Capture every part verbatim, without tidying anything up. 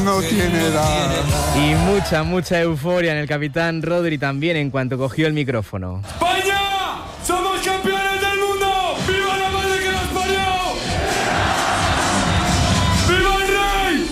No tiene edad. Y mucha, mucha euforia en el capitán Rodri también en cuanto cogió el micrófono. ¡España! ¡Somos campeones del mundo! ¡Viva la madre que nos parió! ¡Viva el rey!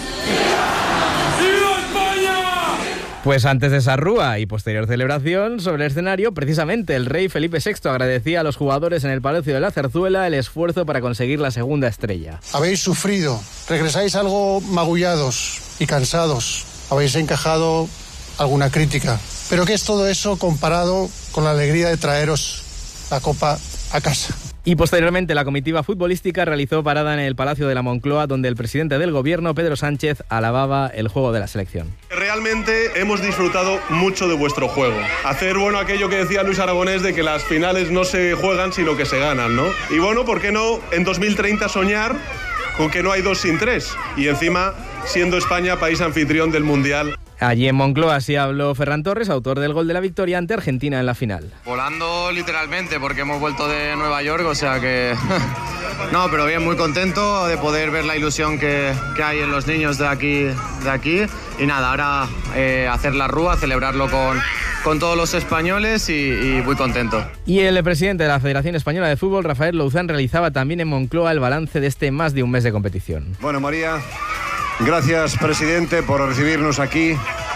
¡Viva España! Pues antes de esa rúa y posterior celebración, sobre el escenario, precisamente el rey Felipe sexto agradecía a los jugadores en el Palacio de la Zarzuela el esfuerzo para conseguir la segunda estrella. Habéis sufrido, regresáis algo magullados y cansados, habéis encajado alguna crítica. Pero ¿qué es todo eso comparado con la alegría de traeros la copa a casa? Y posteriormente la comitiva futbolística realizó parada en el Palacio de la Moncloa, donde el presidente del gobierno, Pedro Sánchez, alababa el juego de la selección. Realmente hemos disfrutado mucho de vuestro juego. Hacer, bueno, aquello que decía Luis Aragonés de que las finales no se juegan sino que se ganan, ¿no? Y bueno, ¿por qué no en dos mil treinta soñar con que no hay dos sin tres? Y encima, siendo España país anfitrión del Mundial. Allí en Moncloa así habló Ferran Torres, autor del gol de la victoria ante Argentina en la final. Volando literalmente, porque hemos vuelto de Nueva York, o sea que... no, pero bien, muy contento de poder ver la ilusión que, que hay en los niños de aquí. De aquí. Y nada, ahora eh, hacer la rúa, celebrarlo con, con todos los españoles y, y muy contento. Y el presidente de la Federación Española de Fútbol, Rafael Louzán, realizaba también en Moncloa el balance de este más de un mes de competición. Bueno, María, gracias, presidente, por recibirnos aquí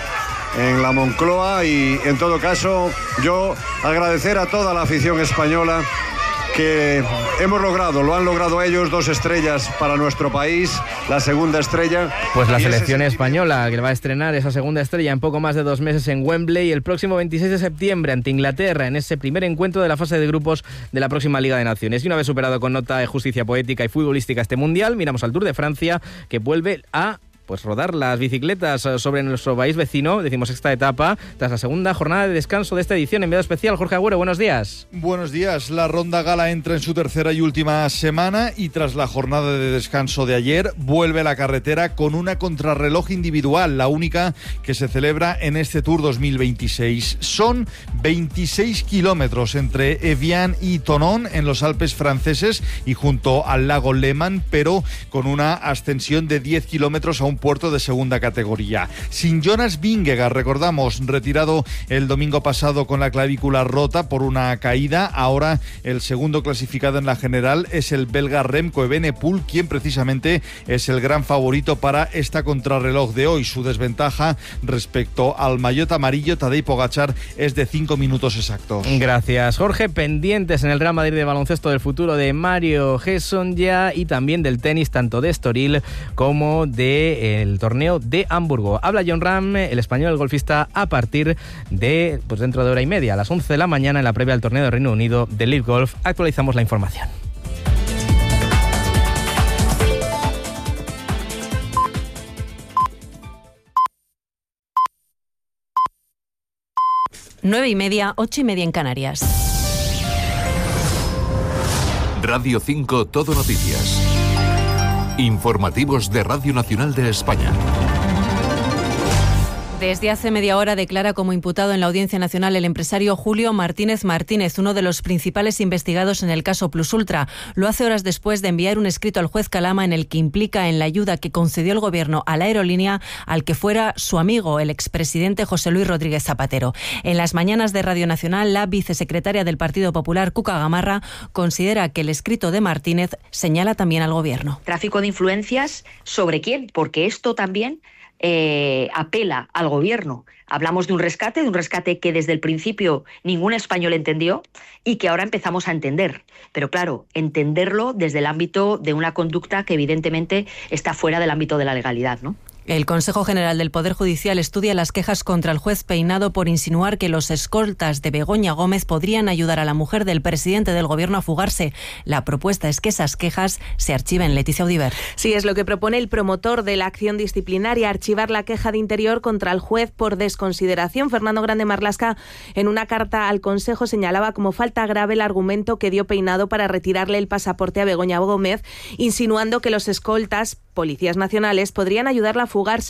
en la Moncloa y, en todo caso, yo agradecer a toda la afición española que hemos logrado, lo han logrado ellos, dos estrellas para nuestro país, la segunda estrella. Pues la selección española que va a estrenar esa segunda estrella en poco más de dos meses en Wembley el próximo veintiséis de septiembre ante Inglaterra en ese primer encuentro de la fase de grupos de la próxima Liga de Naciones. Y una vez superado con nota de justicia poética y futbolística este mundial, miramos al Tour de Francia que vuelve a... pues rodar las bicicletas sobre nuestro país vecino, decimos esta etapa, tras la segunda jornada de descanso de esta edición. Enviado especial, Jorge Agüero, buenos días. Buenos días. La Ronda Gala entra en su tercera y última semana y tras la jornada de descanso de ayer, vuelve a la carretera con una contrarreloj individual, la única que se celebra en este Tour dos mil veintiséis. Son veintiséis kilómetros entre Evian y Thonon en los Alpes franceses y junto al lago Léman, pero con una ascensión de diez kilómetros a un puerto de segunda categoría. Sin Jonas Vingegaard, recordamos, retirado el domingo pasado con la clavícula rota por una caída, ahora el segundo clasificado en la general es el belga Remco Evenepoel, quien precisamente es el gran favorito para esta contrarreloj de hoy. Su desventaja respecto al maillot amarillo Tadej Pogačar es de cinco minutos exactos. Gracias, Jorge. Pendientes en el Real Madrid de baloncesto del futuro de Mario Hezonja y también del tenis, tanto de Estoril como de el torneo de Hamburgo. Habla Jon Rahm, el español, el golfista, a partir de, pues dentro de hora y media, a las once de la mañana, en la previa del torneo de Reino Unido de Live Golf. Actualizamos la información. Nueve y media, ocho y media en Canarias. Radio cinco Todo Noticias. Informativos de Radio Nacional de España. Desde hace media hora declara como imputado en la Audiencia Nacional el empresario Julio Martínez Martínez, uno de los principales investigados en el caso Plus Ultra. Lo hace horas después de enviar un escrito al juez Calama en el que implica en la ayuda que concedió el gobierno a la aerolínea al que fuera su amigo, el expresidente José Luis Rodríguez Zapatero. En las mañanas de Radio Nacional, la vicesecretaria del Partido Popular, Cuca Gamarra, considera que el escrito de Martínez señala también al gobierno. Tráfico de influencias, ¿sobre quién? Porque esto también Eh, apela al gobierno. Hablamos de un rescate, de un rescate que desde el principio ningún español entendió y que ahora empezamos a entender. Pero claro, entenderlo desde el ámbito de una conducta que evidentemente está fuera del ámbito de la legalidad, ¿no? El Consejo General del Poder Judicial estudia las quejas contra el juez Peinado por insinuar que los escoltas de Begoña Gómez podrían ayudar a la mujer del presidente del gobierno a fugarse. La propuesta es que esas quejas se archiven. Leticia Audiver. Sí, es lo que propone el promotor de la acción disciplinaria, archivar la queja de Interior contra el juez por desconsideración. Fernando Grande Marlaska, en una carta al Consejo, señalaba como falta grave el argumento que dio Peinado para retirarle el pasaporte a Begoña Gómez, insinuando que los escoltas, policías nacionales, podrían ayudarla a fugarse